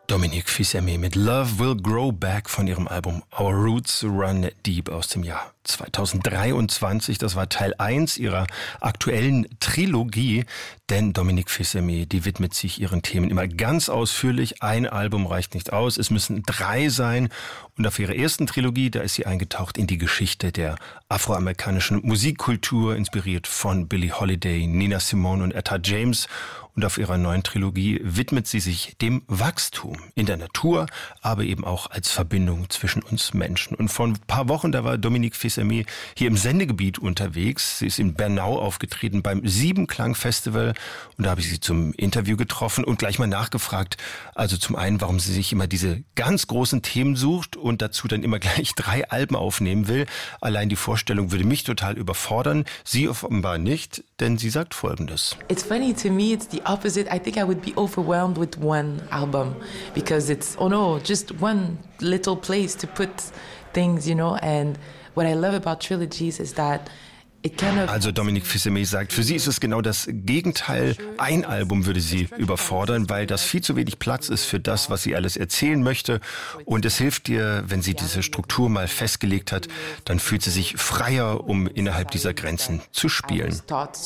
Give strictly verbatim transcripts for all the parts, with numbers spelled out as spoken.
Dominique Fils-Aimé mit Love Will Grow Back von ihrem Album Our Roots Run Deep aus dem Jahr zweitausenddreiundzwanzig. Das war Teil eins ihrer aktuellen Trilogie, denn Dominique Fils-Aimé, die widmet sich ihren Themen immer ganz ausführlich. Ein Album reicht nicht aus, es müssen drei sein. Und auf ihrer ersten Trilogie, da ist sie eingetaucht in die Geschichte der afroamerikanischen Musikkultur, inspiriert von Billie Holiday, Nina Simone und Etta James. Und auf ihrer neuen Trilogie widmet sie sich dem Wachstum in der Natur, aber eben auch als Verbindung zwischen uns Menschen. Und vor ein paar Wochen, da war Dominique Fils-Aimé hier im Sendegebiet unterwegs. Sie ist in Bernau aufgetreten beim Siebenklang-Festival. Und da habe ich sie zum Interview getroffen und gleich mal nachgefragt. Also zum einen, warum sie sich immer diese ganz großen Themen sucht und dazu dann immer gleich drei Alben aufnehmen will. Allein die Vorstellung würde mich total überfordern. Sie offenbar nicht, denn sie sagt Folgendes. It's funny to me, it's the opposite. I think I would be overwhelmed with one album because it's, oh no, just one little place to put things, you know. And what I love about trilogies is that it kind of... Also Dominique Fils-Aimé sagt, für sie ist es genau das Gegenteil. Ein Album würde sie überfordern, weil das viel zu wenig Platz ist für das, was sie alles erzählen möchte. Und es hilft ihr, wenn sie diese Struktur mal festgelegt hat, dann fühlt sie sich freier, um innerhalb dieser Grenzen zu spielen.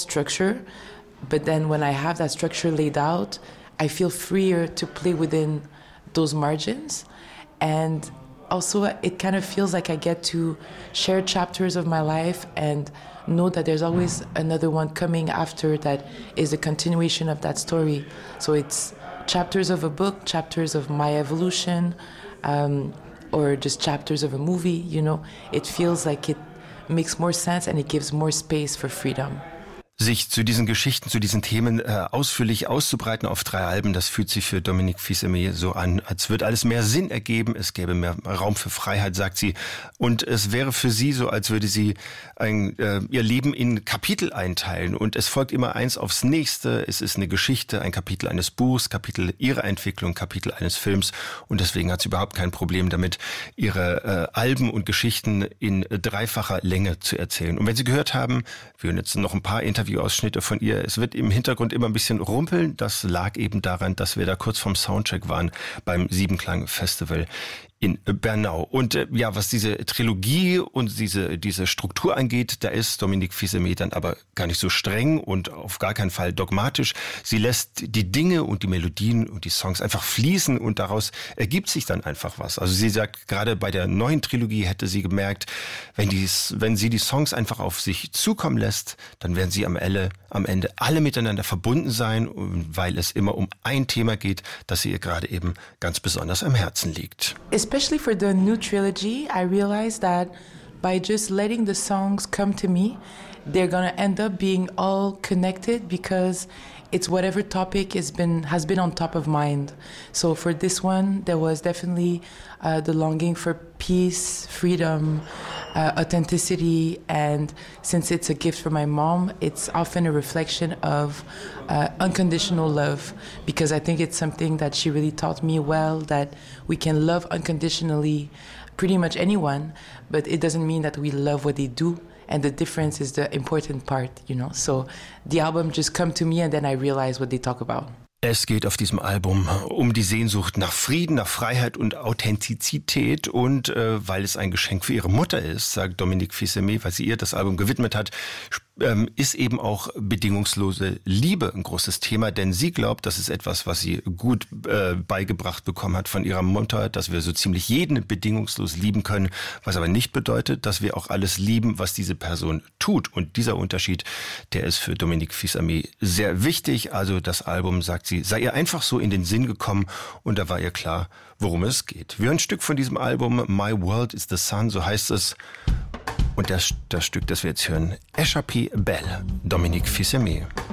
But then when I have that structure laid out, I feel freer to play within those margins. And also it kind of feels like I get to share chapters of my life and know that there's always another one coming after that is a continuation of that story. So it's chapters of a book, chapters of my evolution, um, or just chapters of a movie, you know. It feels like it makes more sense and it gives more space for freedom. Sich zu diesen Geschichten, zu diesen Themen äh, ausführlich auszubreiten auf drei Alben, das fühlt sich für Dominique Fils-Aimé so an, als würde alles mehr Sinn ergeben, es gäbe mehr Raum für Freiheit, sagt sie. Und es wäre für sie so, als würde sie ein, äh, ihr Leben in Kapitel einteilen. Und es folgt immer eins aufs nächste. Es ist eine Geschichte, ein Kapitel eines Buchs, Kapitel ihrer Entwicklung, Kapitel eines Films. Und deswegen hat sie überhaupt kein Problem damit, ihre äh, Alben und Geschichten in äh, dreifacher Länge zu erzählen. Und wenn Sie gehört haben, wir hören jetzt noch ein paar Interviews, Ausschnitte von ihr. Es wird im Hintergrund immer ein bisschen rumpeln. Das lag eben daran, dass wir da kurz vorm Soundcheck waren beim Siebenklang-Festival in Bernau. Und äh, ja, was diese Trilogie und diese diese Struktur angeht, da ist Dominique Fils-Aimé dann aber gar nicht so streng und auf gar keinen Fall dogmatisch. Sie lässt die Dinge und die Melodien und die Songs einfach fließen und daraus ergibt sich dann einfach was. Also sie sagt, gerade bei der neuen Trilogie hätte sie gemerkt, wenn, dies, wenn sie die Songs einfach auf sich zukommen lässt, dann werden sie am Ende, am Ende alle miteinander verbunden sein, weil es immer um ein Thema geht, das ihr gerade eben ganz besonders am Herzen liegt. Especially for the new trilogy, I realized that by just letting the songs come to me, they're gonna end up being all connected because it's whatever topic has been has been on top of mind. So for this one, there was definitely uh, the longing for peace, freedom, uh, authenticity, and since it's a gift from my mom, it's often a reflection of uh, unconditional love, because I think it's something that she really taught me well, that we can love unconditionally pretty much anyone, but it doesn't mean that we love what they do. And the difference is the important part, you know. So the album just come to me and then I realize what they talk about. Es geht auf diesem Album um die Sehnsucht nach Frieden, nach Freiheit und Authentizität. Und äh, weil es ein Geschenk für ihre Mutter ist, sagt Dominique Fils-Aimé, weil sie ihr das Album gewidmet hat, ähm, ist eben auch bedingungslose Liebe ein großes Thema. Denn sie glaubt, das ist etwas, was sie gut äh, beigebracht bekommen hat von ihrer Mutter, dass wir so ziemlich jeden bedingungslos lieben können. Was aber nicht bedeutet, dass wir auch alles lieben, was diese Person tut. Und dieser Unterschied, der ist für Dominique Fils-Aimé sehr wichtig. Also das Album, sagt sie, sei ihr einfach so in den Sinn gekommen und da war ihr klar, worum es geht. Wir hören ein Stück von diesem Album, My World is the Sun, so heißt es. Und das, das Stück, das wir jetzt hören, Échappée Belle, Dominique Fils-Aimé.